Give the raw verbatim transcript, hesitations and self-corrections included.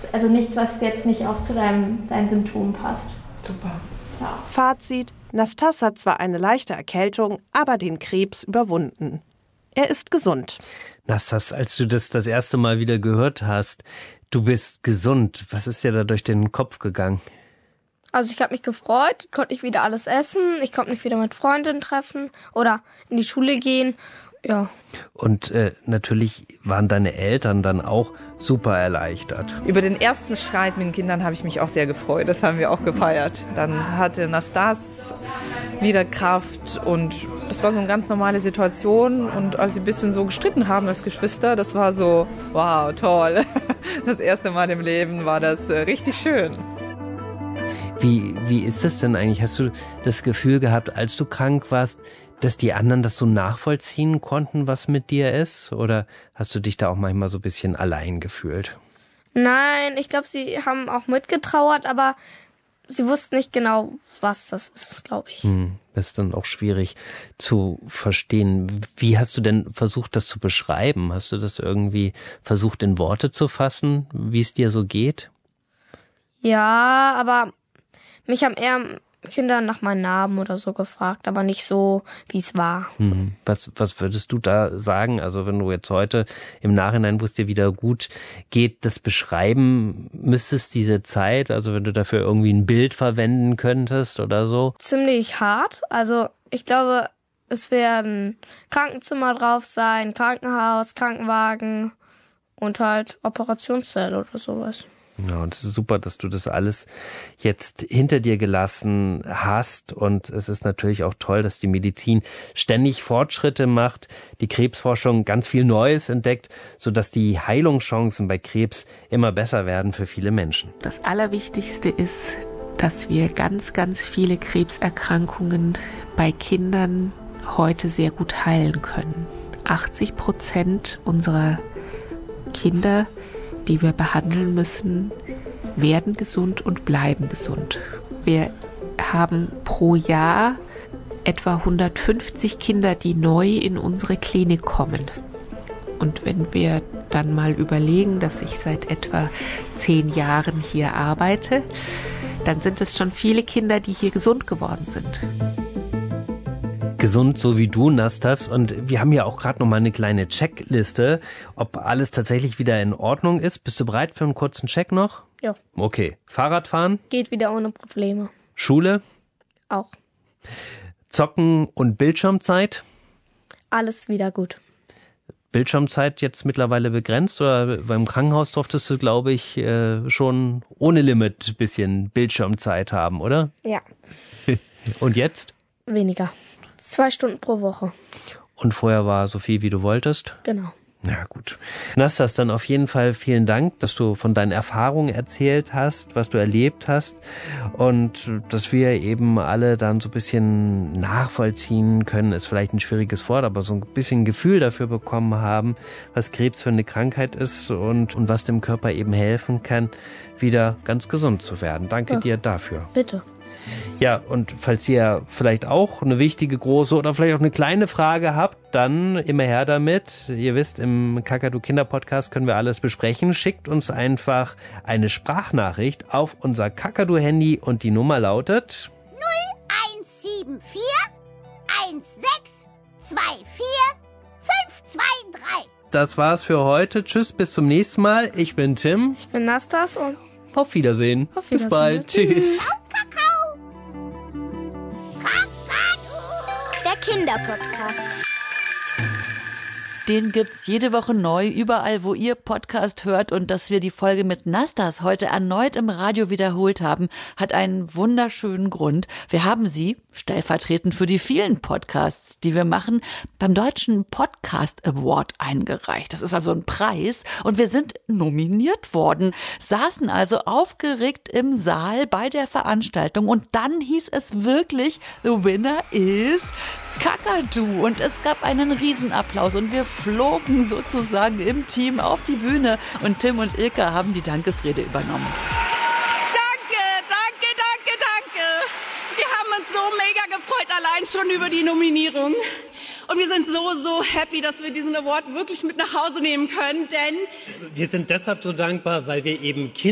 Also nichts, was jetzt nicht auch zu deinem, deinen Symptomen passt. Super. Ja. Fazit: Nastas hat zwar eine leichte Erkältung, aber den Krebs überwunden. Er ist gesund. Nastas, als du das das erste Mal wieder gehört hast, du bist gesund. Was ist dir da durch den Kopf gegangen? Also ich habe mich gefreut, konnte ich wieder alles essen, ich konnte mich wieder mit Freundinnen treffen oder in die Schule gehen. Ja. Und äh, natürlich waren deine Eltern dann auch super erleichtert. Über den ersten Streit mit den Kindern habe ich mich auch sehr gefreut. Das haben wir auch gefeiert. Dann hatte Nastas wieder Kraft und das war so eine ganz normale Situation. Und als sie ein bisschen so gestritten haben als Geschwister, das war so, wow, toll. Das erste Mal im Leben war das äh, richtig schön. Wie, wie ist das denn eigentlich? Hast du das Gefühl gehabt, als du krank warst, dass die anderen das so nachvollziehen konnten, was mit dir ist? Oder hast du dich da auch manchmal so ein bisschen allein gefühlt? Nein, ich glaube, sie haben auch mitgetrauert, aber sie wussten nicht genau, was das ist, glaube ich. Hm, das ist dann auch schwierig zu verstehen. Wie hast du denn versucht, das zu beschreiben? Hast du das irgendwie versucht, in Worte zu fassen, wie es dir so geht? Ja, aber mich haben eher Kinder nach meinem Namen oder so gefragt, aber nicht so, wie es war. So. Hm. Was, was würdest du da sagen? Also wenn du jetzt heute im Nachhinein, wo es dir wieder gut geht, das beschreiben müsstest, diese Zeit, also wenn du dafür irgendwie ein Bild verwenden könntest oder so? Ziemlich hart. Also ich glaube, es werden Krankenzimmer drauf sein, Krankenhaus, Krankenwagen und halt Operationszelle oder sowas. Ja, und es ist super, dass du das alles jetzt hinter dir gelassen hast. Und es ist natürlich auch toll, dass die Medizin ständig Fortschritte macht, die Krebsforschung ganz viel Neues entdeckt, sodass die Heilungschancen bei Krebs immer besser werden für viele Menschen. Das Allerwichtigste ist, dass wir ganz, ganz viele Krebserkrankungen bei Kindern heute sehr gut heilen können. achtzig Prozent unserer Kinder, die wir behandeln müssen, werden gesund und bleiben gesund. Wir haben pro Jahr etwa hundertfünfzig Kinder, die neu in unsere Klinik kommen. Und wenn wir dann mal überlegen, dass ich seit etwa zehn Jahren hier arbeite, dann sind es schon viele Kinder, die hier gesund geworden sind. Gesund, so wie du, Nastas. Und wir haben ja auch gerade noch mal eine kleine Checkliste, ob alles tatsächlich wieder in Ordnung ist. Bist du bereit für einen kurzen Check noch? Ja. Okay. Fahrradfahren? Geht wieder ohne Probleme. Schule? Auch. Zocken und Bildschirmzeit? Alles wieder gut. Bildschirmzeit jetzt mittlerweile begrenzt? Oder beim Krankenhaus durftest du, glaube ich, schon ohne Limit ein bisschen Bildschirmzeit haben, oder? Ja. Und jetzt? Weniger. Zwei Stunden pro Woche. Und vorher war so viel, wie du wolltest? Genau. Ja, gut. Nastas, dann auf jeden Fall vielen Dank, dass du von deinen Erfahrungen erzählt hast, was du erlebt hast und dass wir eben alle dann so ein bisschen nachvollziehen können, ist vielleicht ein schwieriges Wort, aber so ein bisschen Gefühl dafür bekommen haben, was Krebs für eine Krankheit ist und, und was dem Körper eben helfen kann, wieder ganz gesund zu werden. Danke ja. dir dafür. Bitte. Ja, und falls ihr vielleicht auch eine wichtige, große oder vielleicht auch eine kleine Frage habt, dann immer her damit. Ihr wisst, im Kakadu Kinder Podcast können wir alles besprechen. Schickt uns einfach eine Sprachnachricht auf unser Kakadu Handy und die Nummer lautet null eins sieben vier eins sechs zwei vier fünf zwei drei. Das war's für heute. Tschüss, bis zum nächsten Mal. Ich bin Tim. Ich bin Nastas und auf Wiedersehen. Auf Wiedersehen. Bis bald. Tschüss. Der Kinderpodcast. Den gibt's jede Woche neu, überall, wo ihr Podcast hört. Und dass wir die Folge mit Nastas heute erneut im Radio wiederholt haben, hat einen wunderschönen Grund. Wir haben sie, stellvertretend für die vielen Podcasts, die wir machen, beim Deutschen Podcast Award eingereicht. Das ist also ein Preis und wir sind nominiert worden, saßen also aufgeregt im Saal bei der Veranstaltung und dann hieß es wirklich, the winner is Kakadu. Und es gab einen Riesenapplaus und wir flogen sozusagen im Team auf die Bühne und Tim und Ilka haben die Dankesrede übernommen. Danke, danke, danke, danke. Wir haben uns so mega gefreut, allein schon über die Nominierung. Und wir sind so, so happy, dass wir diesen Award wirklich mit nach Hause nehmen können, denn wir sind deshalb so dankbar, weil wir eben Kinder